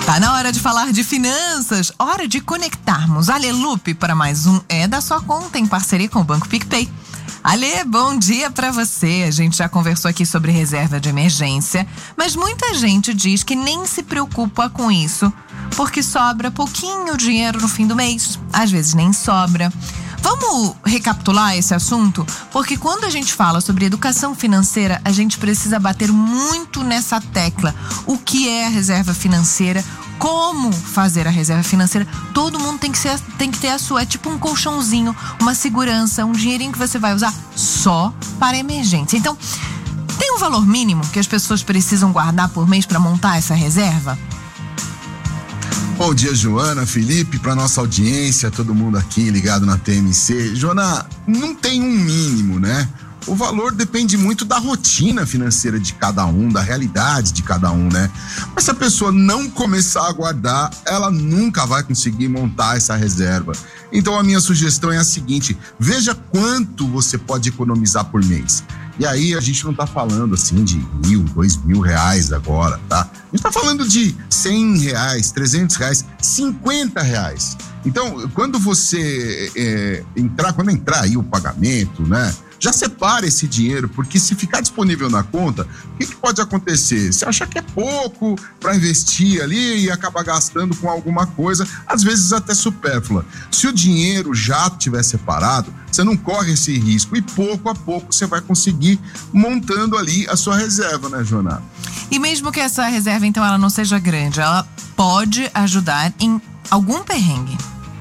Tá na hora de falar de finanças, hora de conectarmos a Alelupe para mais um É da Sua Conta em parceria com o Banco PicPay. Ale, bom dia pra você. A gente já conversou aqui sobre reserva de emergência, mas muita gente diz que nem se preocupa com isso, porque sobra pouquinho dinheiro no fim do mês, às vezes nem sobra. Vamos recapitular esse assunto? Porque quando a gente fala sobre educação financeira, a gente precisa bater muito nessa tecla. O que é a reserva financeira? Como fazer a reserva financeira? Todo mundo tem que ter a sua. É tipo um colchãozinho, uma segurança, um dinheirinho que você vai usar só para emergência. Então, tem um valor mínimo que as pessoas precisam guardar por mês para montar essa reserva? Bom dia, Joana, Felipe, para nossa audiência, todo mundo aqui ligado na TMC. Joana, não tem um mínimo, né? O valor depende muito da rotina financeira de cada um, da realidade de cada um, né? Mas se a pessoa não começar a guardar, ela nunca vai conseguir montar essa reserva. Então a minha sugestão é a seguinte: veja quanto você pode economizar por mês. E aí a gente não tá falando assim de R$1.000, R$2.000 agora, tá? A gente tá falando de R$100, R$300, R$50. Então, quando você quando entrar aí o pagamento, né? Já separa esse dinheiro, porque se ficar disponível na conta, o que pode acontecer? Você acha que é pouco para investir ali e acaba gastando com alguma coisa, às vezes até supérflua. Se o dinheiro já estiver separado, você não corre esse risco e pouco a pouco você vai conseguir montando ali a sua reserva, né, Joana? E mesmo que essa reserva, então, ela não seja grande, ela pode ajudar em algum perrengue.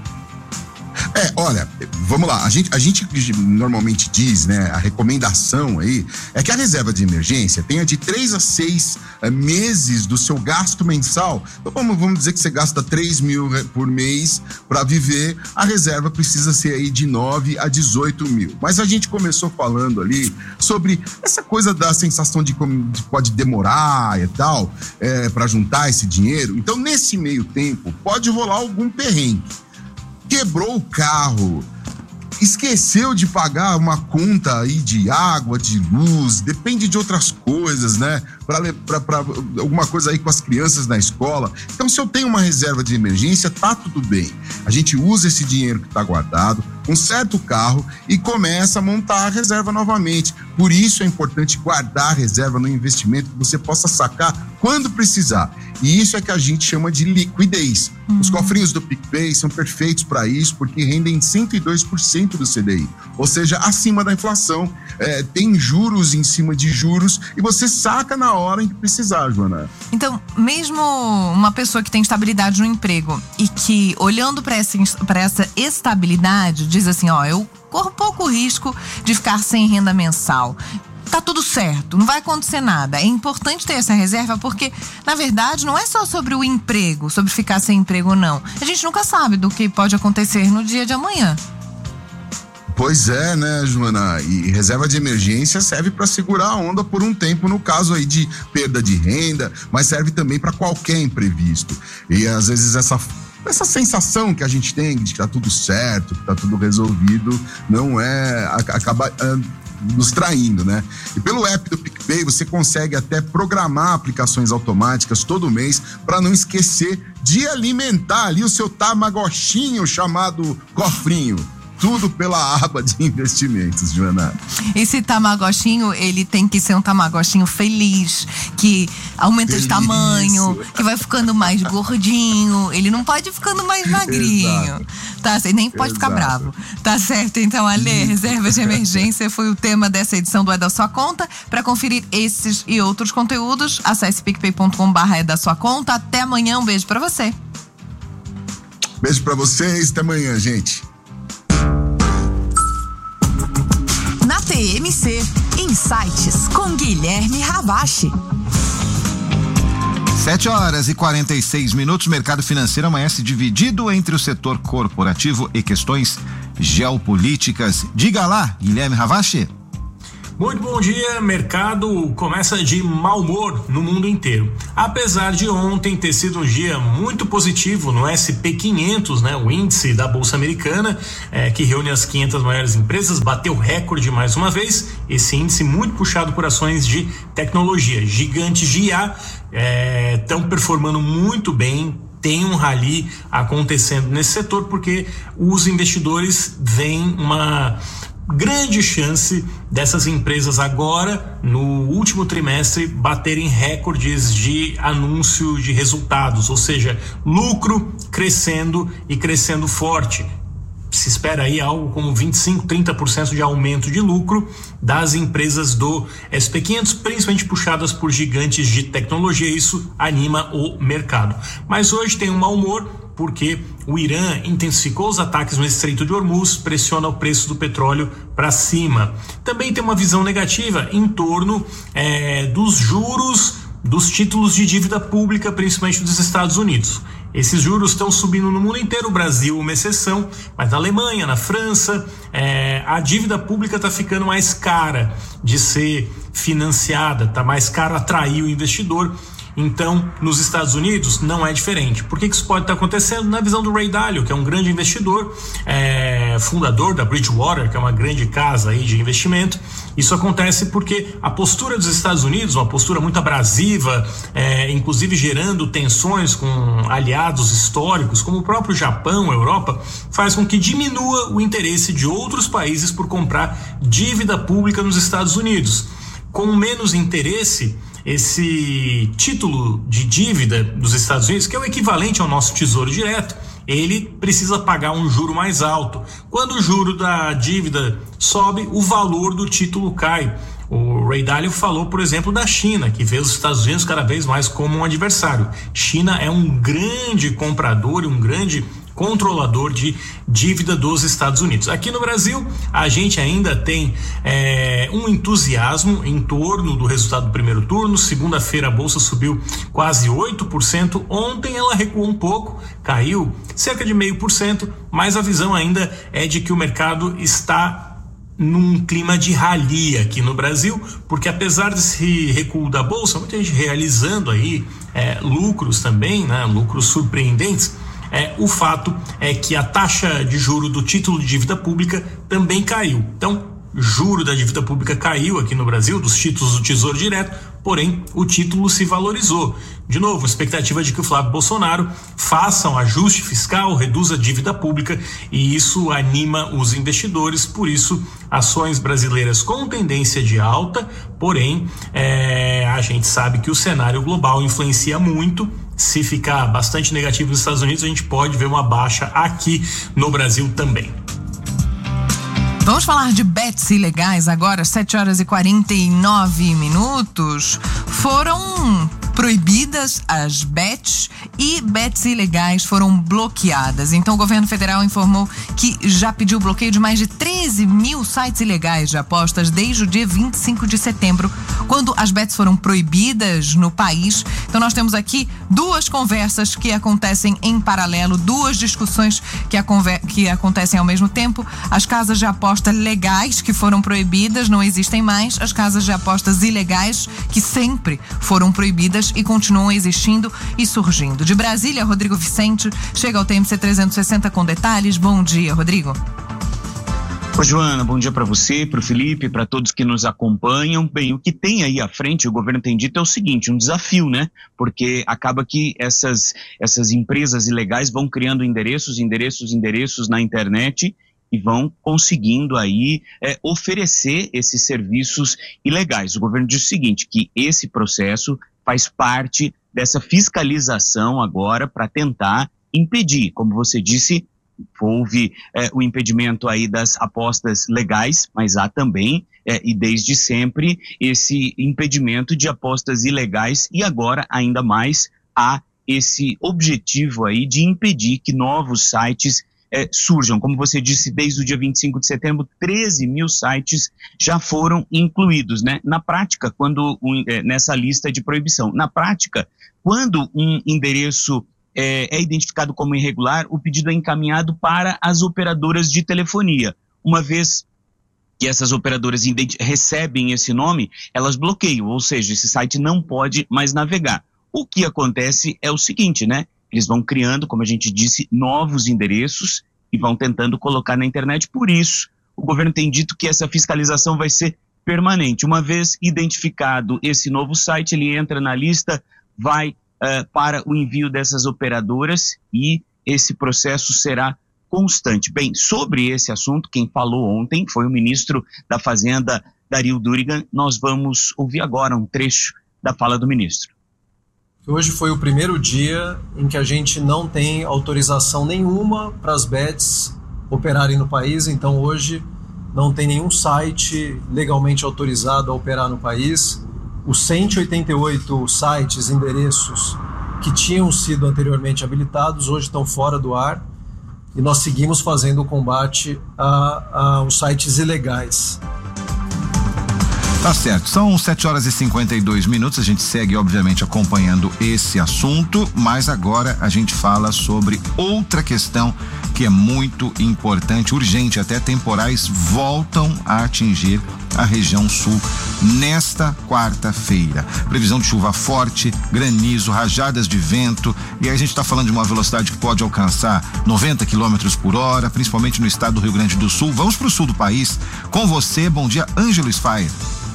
Olha, vamos lá, a gente normalmente diz, né, a recomendação aí é que a reserva de emergência tenha de 3 a 6 meses do seu gasto mensal. Então vamos dizer que você gasta R$3.000 por mês para viver, a reserva precisa ser aí de 9 a 18 mil. Mas a gente começou falando ali sobre essa coisa da sensação de como pode demorar e tal, para juntar esse dinheiro. Então nesse meio tempo pode rolar algum perrengue. Quebrou o carro, esqueceu de pagar uma conta aí de água, de luz, depende de outras coisas, né? Para alguma coisa aí com as crianças na escola. Então, se eu tenho uma reserva de emergência, tá tudo bem. A gente usa esse dinheiro que tá guardado, conserta o carro e começa a montar a reserva novamente. Por isso é importante guardar a reserva no investimento que você possa sacar quando precisar. E isso é que a gente chama de liquidez. Os cofrinhos do PicPay são perfeitos para isso, porque rendem 102% do CDI, ou seja, acima da inflação. Tem juros em cima de juros e você saca na hora em que precisar, Joana. Então, mesmo uma pessoa que tem estabilidade no emprego e que, olhando para essa estabilidade, diz assim, eu corro pouco risco de ficar sem renda mensal. Tá tudo certo, não vai acontecer nada. É importante ter essa reserva porque, na verdade, não é só sobre o emprego, sobre ficar sem emprego ou não. A gente nunca sabe do que pode acontecer no dia de amanhã. Pois é, né, Joana? E reserva de emergência serve para segurar a onda por um tempo, no caso aí de perda de renda, mas serve também para qualquer imprevisto. E às vezes essa sensação que a gente tem de que tá tudo certo, que tá tudo resolvido, não acaba nos traindo, né? E pelo app do PicPay você consegue até programar aplicações automáticas todo mês para não esquecer de alimentar ali o seu tamagochinho chamado cofrinho. Tudo pela aba de investimentos, Joana. Esse tamagochinho, ele tem que ser um tamagochinho feliz, que aumenta de tamanho, que vai ficando mais gordinho. Ele não pode ir ficando mais magrinho. Exato. Tá, nem pode ficar bravo. Tá certo, então, Ale, reserva de emergência foi o tema dessa edição do É da Sua Conta. Para conferir esses e outros conteúdos, acesse picpay.com/é da sua conta. Até amanhã, um beijo para você. Beijo para vocês, até amanhã, gente. Na TMC, Insights com Guilherme Ravache. 7h46, mercado financeiro amanhece dividido entre o setor corporativo e questões geopolíticas. Diga lá, Guilherme Ravache. Muito bom dia, mercado começa de mau humor no mundo inteiro. Apesar de ontem ter sido um dia muito positivo no S&P 500, né, o índice da Bolsa Americana, que reúne as 500 maiores empresas, bateu recorde mais uma vez. Esse índice muito puxado por ações de tecnologia. Gigantes de IA estão performando muito bem. Tem um rally acontecendo nesse setor porque os investidores veem uma grande chance dessas empresas agora, no último trimestre, baterem recordes de anúncio de resultados, ou seja, lucro crescendo e crescendo forte. Se espera aí algo como 25%, 30% de aumento de lucro das empresas do S&P 500, principalmente puxadas por gigantes de tecnologia. Isso anima o mercado. Mas hoje tem um mau humor, porque o Irã intensificou os ataques no Estreito de Hormuz, pressiona o preço do petróleo para cima. Também tem uma visão negativa em torno dos juros dos títulos de dívida pública, principalmente dos Estados Unidos. Esses juros estão subindo no mundo inteiro, o Brasil uma exceção, mas na Alemanha, na França, a dívida pública está ficando mais cara de ser financiada, está mais caro atrair o investidor. Então, nos Estados Unidos não é diferente. Por que isso pode estar acontecendo? Na visão do Ray Dalio, que é um grande investidor, fundador da Bridgewater, que é uma grande casa aí de investimento. Isso acontece porque a postura dos Estados Unidos, uma postura muito abrasiva, inclusive gerando tensões com aliados históricos, como o próprio Japão, a Europa, faz com que diminua o interesse de outros países por comprar dívida pública nos Estados Unidos. Com menos interesse, esse título de dívida dos Estados Unidos, que é o equivalente ao nosso Tesouro Direto, ele precisa pagar um juro mais alto. Quando o juro da dívida sobe, o valor do título cai. O Ray Dalio falou, por exemplo, da China, que vê os Estados Unidos cada vez mais como um adversário. China é um grande comprador e um grande controlador de dívida dos Estados Unidos. Aqui no Brasil, a gente ainda tem um entusiasmo em torno do resultado do primeiro turno. Segunda-feira a Bolsa subiu quase 8%. Ontem ela recuou um pouco, caiu cerca de 0,5%, mas a visão ainda é de que o mercado está num clima de rally aqui no Brasil, porque apesar desse recuo da Bolsa, muita gente realizando aí lucros também, né, lucros surpreendentes. O fato é que a taxa de juro do título de dívida pública também caiu. Então, juro da dívida pública caiu aqui no Brasil, dos títulos do Tesouro Direto, porém o título se valorizou. De novo, a expectativa de que o Flávio Bolsonaro faça um ajuste fiscal, reduza a dívida pública, e isso anima os investidores. Por isso, ações brasileiras com tendência de alta, porém a gente sabe que o cenário global influencia muito. Se ficar bastante negativo nos Estados Unidos, a gente pode ver uma baixa aqui no Brasil também. Vamos falar de bets ilegais agora, 7h49. Foram proibidas as bets e bets ilegais foram bloqueadas. Então o governo federal informou que já pediu bloqueio de mais de 13 mil sites ilegais de apostas desde o dia 25 de setembro, quando as bets foram proibidas no país. Então nós temos aqui duas conversas que acontecem em paralelo, duas discussões que acontecem ao mesmo tempo. As casas de aposta legais que foram proibidas não existem mais, as casas de apostas ilegais que sempre foram proibidas e continuam existindo e surgindo. De Brasília, Rodrigo Vicente chega ao TMC 360 com detalhes. Bom dia, Rodrigo. Oi, Joana, bom dia para você, para o Felipe, para todos que nos acompanham. Bem, o que tem aí à frente, o governo tem dito, é o seguinte, um desafio, né? Porque acaba que essas empresas ilegais vão criando endereços na internet e vão conseguindo aí oferecer esses serviços ilegais. O governo diz o seguinte, que esse processo faz parte dessa fiscalização agora para tentar impedir, como você disse, houve o impedimento aí das apostas legais, mas há também, e desde sempre, esse impedimento de apostas ilegais e agora ainda mais há esse objetivo aí de impedir que novos sites surjam. Como você disse, desde o dia 25 de setembro, 13 mil sites já foram incluídos, né? Na prática, nessa lista de proibição. Na prática, quando um endereço é identificado como irregular, o pedido é encaminhado para as operadoras de telefonia. Uma vez que essas operadoras recebem esse nome, elas bloqueiam, ou seja, esse site não pode mais navegar. O que acontece é o seguinte, né? Eles vão criando, como a gente disse, novos endereços e vão tentando colocar na internet. Por isso, o governo tem dito que essa fiscalização vai ser permanente. Uma vez identificado esse novo site, ele entra na lista, vai para o envio dessas operadoras e esse processo será constante. Bem, sobre esse assunto, quem falou ontem foi o ministro da Fazenda, Dario Durigan. Nós vamos ouvir agora um trecho da fala do ministro. Hoje foi o primeiro dia em que a gente não tem autorização nenhuma para as bets operarem no país, então hoje não tem nenhum site legalmente autorizado a operar no país. Os 188 sites, endereços que tinham sido anteriormente habilitados, hoje estão fora do ar e nós seguimos fazendo o combate aos sites ilegais. Tá certo, são 7h52, a gente segue obviamente acompanhando esse assunto, mas agora a gente fala sobre outra questão que é muito importante, urgente, até temporais voltam a atingir a região sul nesta quarta-feira. Previsão de chuva forte, granizo, rajadas de vento, e aí a gente está falando de uma velocidade que pode alcançar 90 km por hora, principalmente no estado do Rio Grande do Sul. Vamos para o sul do país com você. Bom dia, Ângelo Sfayer.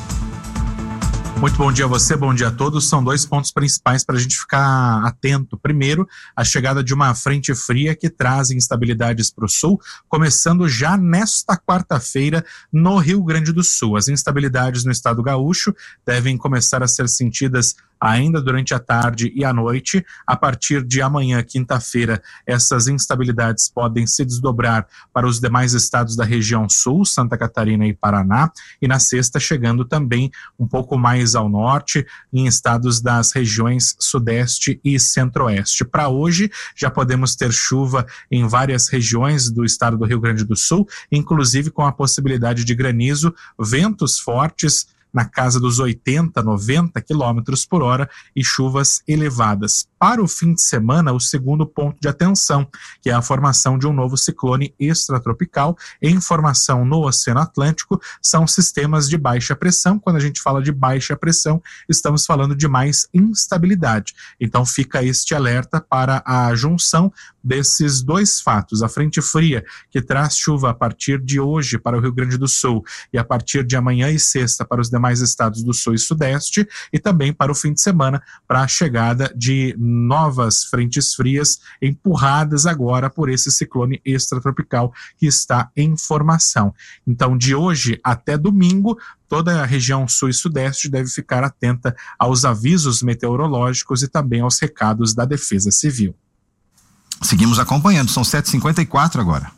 Muito bom dia a você, bom dia a todos. São dois pontos principais para a gente ficar atento. Primeiro, a chegada de uma frente fria que traz instabilidades para o sul, começando já nesta quarta-feira no Rio Grande do Sul. As instabilidades no estado gaúcho devem começar a ser sentidas ainda durante a tarde e a noite. A partir de amanhã, quinta-feira, essas instabilidades podem se desdobrar para os demais estados da região sul, Santa Catarina e Paraná, e na sexta chegando também um pouco mais ao norte, em estados das regiões sudeste e centro-oeste. Para hoje, já podemos ter chuva em várias regiões do estado do Rio Grande do Sul, inclusive com a possibilidade de granizo, ventos fortes na casa dos 80, 90 quilômetros por hora e chuvas elevadas. Para o fim de semana, o segundo ponto de atenção, que é a formação de um novo ciclone extratropical em formação no Oceano Atlântico, são sistemas de baixa pressão. Quando a gente fala de baixa pressão, estamos falando de mais instabilidade. Então fica este alerta para a junção desses dois fatos. A frente fria, que traz chuva a partir de hoje para o Rio Grande do Sul e a partir de amanhã e sexta para os demais estados do sul e sudeste, e também para o fim de semana para a chegada de novas frentes frias empurradas agora por esse ciclone extratropical que está em formação. Então, de hoje até domingo, toda a região sul e sudeste deve ficar atenta aos avisos meteorológicos e também aos recados da Defesa Civil. Seguimos acompanhando, são 7h54 agora.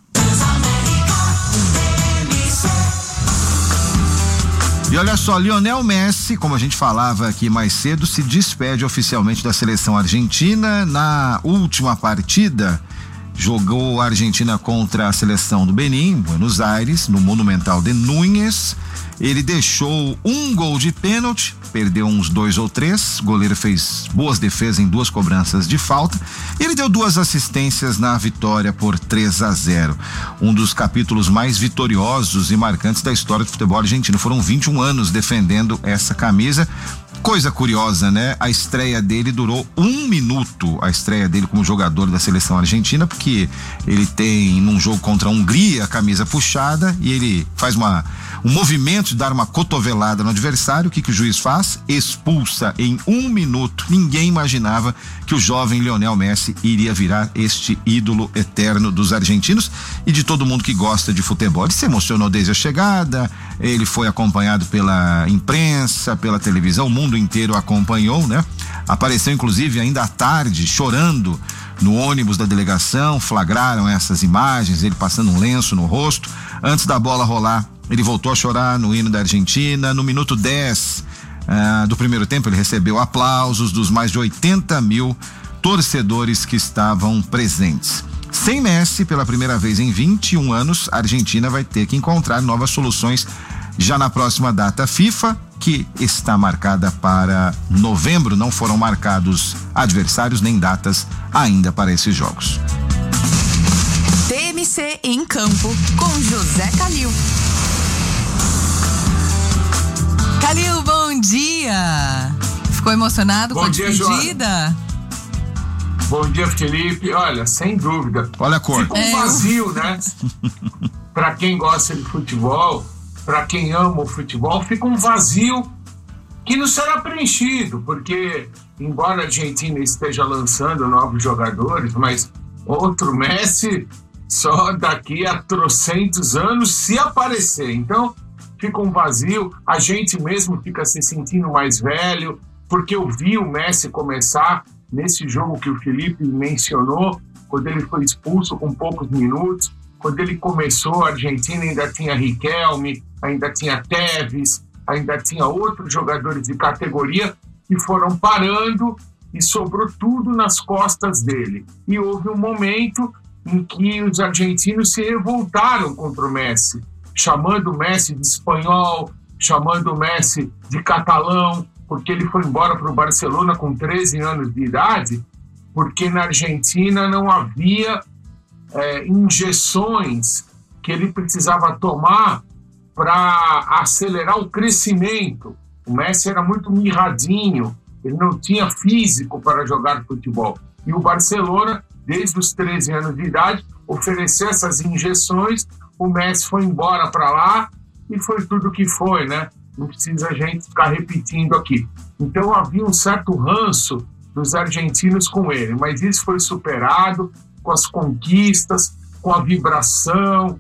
E olha só, Lionel Messi, como a gente falava aqui mais cedo, se despede oficialmente da seleção argentina. Na última partida, jogou a Argentina contra a seleção do Benin, em Buenos Aires, no Monumental de Núñez. Ele deixou um gol de pênalti, perdeu uns 2 ou 3, o goleiro fez boas defesas em 2 cobranças de falta. Ele deu 2 assistências na vitória por 3-0. Um dos capítulos mais vitoriosos e marcantes da história do futebol argentino. Foram 21 anos defendendo essa camisa. Coisa curiosa, né? A estreia dele durou 1 minuto, a estreia dele como jogador da seleção argentina, porque ele tem, num jogo contra a Hungria, a camisa puxada e ele faz um movimento de dar uma cotovelada no adversário. O que o juiz faz? Expulsa em 1 minuto. Ninguém imaginava que o jovem Lionel Messi iria virar este ídolo eterno dos argentinos e de todo mundo que gosta de futebol. Ele se emocionou desde a chegada, ele foi acompanhado pela imprensa, pela televisão, o mundo inteiro acompanhou, né? Apareceu inclusive ainda à tarde chorando no ônibus da delegação, flagraram essas imagens, ele passando um lenço no rosto. Antes da bola rolar, ele voltou a chorar no hino da Argentina. No minuto 10 do primeiro tempo, ele recebeu aplausos dos mais de 80 mil torcedores que estavam presentes. Sem Messi, pela primeira vez em 21 anos, a Argentina vai ter que encontrar novas soluções já na próxima data FIFA, que está marcada para novembro. Não foram marcados adversários nem datas ainda para esses jogos. TMC em campo com José Calil. Calil, bom dia! Ficou emocionado com a despedida? Bom dia, Felipe. Olha, sem dúvida. Olha a cor. Fica um vazio, né? Para quem gosta de futebol, para quem ama o futebol, fica um vazio que não será preenchido, porque, embora a Argentina esteja lançando novos jogadores, mas outro Messi só daqui a trocentos anos se aparecer. Então, fica um vazio, a gente mesmo fica se sentindo mais velho, porque eu vi o Messi começar nesse jogo que o Felipe mencionou, quando ele foi expulso com poucos minutos. Quando ele começou, a Argentina ainda tinha Riquelme, ainda tinha Tevez, ainda tinha outros jogadores de categoria que foram parando e sobrou tudo nas costas dele. E houve um momento em que os argentinos se revoltaram contra o Messi, chamando o Messi de espanhol, chamando o Messi de catalão, porque ele foi embora para o Barcelona com 13 anos de idade, porque na Argentina não havia injeções que ele precisava tomar para acelerar o crescimento. O Messi era muito mirradinho, ele não tinha físico para jogar futebol. E o Barcelona, desde os 13 anos de idade, ofereceu essas injeções, o Messi foi embora para lá e foi tudo que foi, né? Não precisa a gente ficar repetindo aqui. Então havia um certo ranço dos argentinos com ele, mas isso foi superado com as conquistas, com a vibração,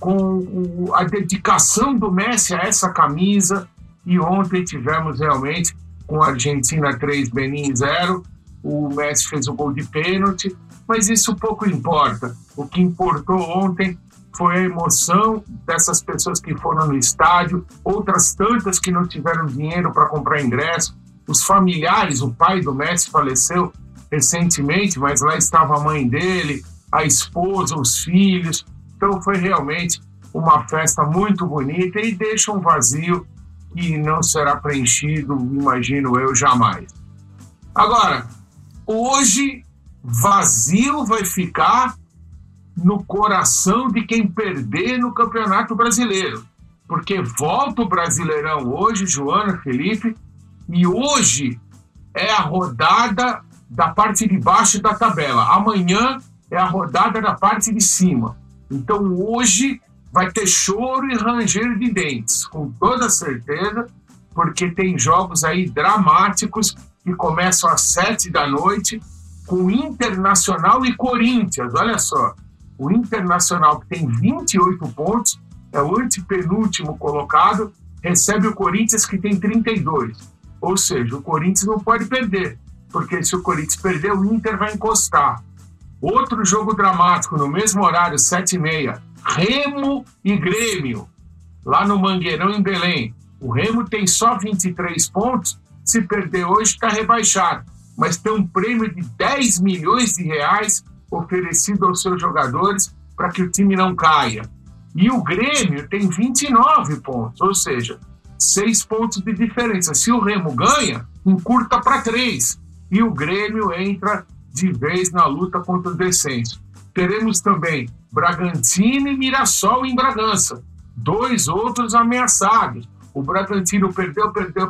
com a dedicação do Messi a essa camisa. E ontem tivemos realmente, com a Argentina 3, Benin 0, o Messi fez o gol de pênalti, mas isso pouco importa. O que importou ontem foi a emoção dessas pessoas que foram no estádio, outras tantas que não tiveram dinheiro para comprar ingresso, os familiares. O pai do Messi faleceu recentemente, mas lá estava a mãe dele, a esposa, os filhos. Então foi realmente uma festa muito bonita e deixa um vazio que não será preenchido, imagino eu, jamais. Agora, hoje, vazio vai ficar no coração de quem perder no Campeonato Brasileiro, porque volta o Brasileirão hoje, Joana, Felipe, e hoje é a rodada da parte de baixo da tabela. Amanhã é a rodada da parte de cima. Então hoje vai ter choro e ranger de dentes, com toda certeza, porque tem jogos aí dramáticos que começam às 7 da noite, com Internacional e Corinthians. Olha só, o Internacional, que tem 28 pontos, é o antepenúltimo colocado, recebe o Corinthians, que tem 32. Ou seja, o Corinthians não pode perder, porque se o Corinthians perder, o Inter vai encostar. Outro jogo dramático, no mesmo horário, 7h30, Remo e Grêmio, lá no Mangueirão, em Belém. O Remo tem só 23 pontos, se perder hoje está rebaixado, mas tem um prêmio de 10 milhões de reais oferecido aos seus jogadores para que o time não caia. E o Grêmio tem 29 pontos, ou seja, 6 pontos de diferença. Se o Remo ganha, encurta para 3, e o Grêmio entra de vez na luta contra o descenso. Teremos também Bragantino e Mirassol em Bragança, 2 outros ameaçados. O Bragantino perdeu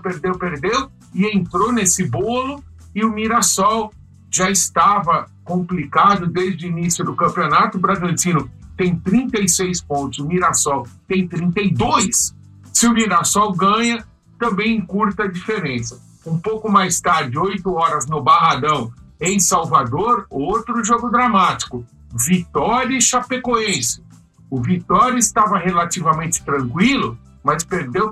e entrou nesse bolo, e o Mirassol já estava complicado desde o início do campeonato. O Bragantino tem 36 pontos, o Mirassol tem 32. Se o Mirassol ganha, também encurta a diferença. Um pouco mais tarde, 8 horas no Barradão, em Salvador, outro jogo dramático, Vitória e Chapecoense. O Vitória estava relativamente tranquilo, mas perdeu,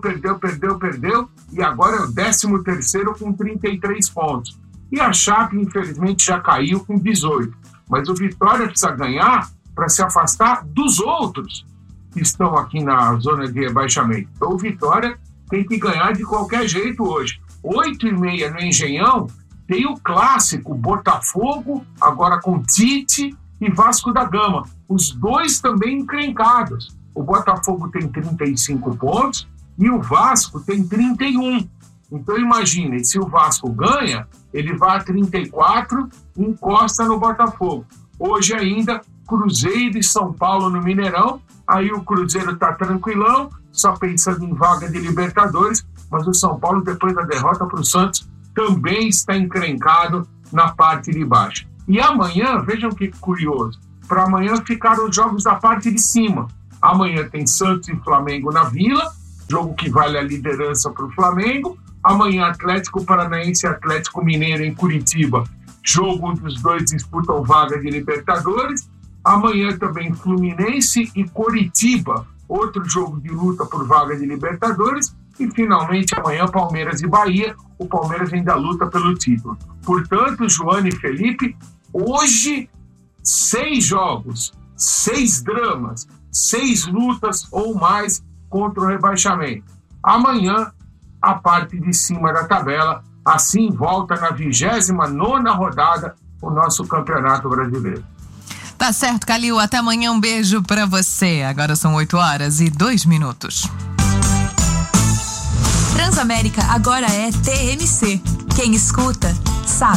e agora é o 13º com 33 pontos. E a Chape, infelizmente, já caiu com 18. Mas o Vitória precisa ganhar para se afastar dos outros que estão aqui na zona de rebaixamento. Então o Vitória tem que ganhar de qualquer jeito hoje. 8h30 no Engenhão, tem o clássico Botafogo, agora com Tite, e Vasco da Gama. Os dois também encrencados. O Botafogo tem 35 pontos e o Vasco tem 31. Então imagine, se o Vasco ganha, ele vai a 34 e encosta no Botafogo. Hoje ainda, Cruzeiro e São Paulo no Mineirão, aí o Cruzeiro está tranquilão, só pensando em vaga de Libertadores, mas o São Paulo, depois da derrota para o Santos, também está encrencado na parte de baixo. E amanhã, vejam que curioso, para amanhã ficaram os jogos da parte de cima. Amanhã tem Santos e Flamengo na Vila, jogo que vale a liderança para o Flamengo. Amanhã Atlético Paranaense e Atlético Mineiro em Curitiba, jogo onde os dois disputam vaga de Libertadores. Amanhã também Fluminense e Coritiba, outro jogo de luta por vaga de Libertadores. E finalmente amanhã Palmeiras e Bahia, o Palmeiras ainda luta pelo título. Portanto, Joana e Felipe, hoje 6 jogos, 6 dramas, 6 lutas ou mais contra o rebaixamento. Amanhã, a parte de cima da tabela, assim volta na 29ª rodada o nosso Campeonato Brasileiro. Tá certo, Calil, até amanhã, um beijo pra você. Agora são 8h02. Transamérica agora é TMC. Quem escuta, sabe.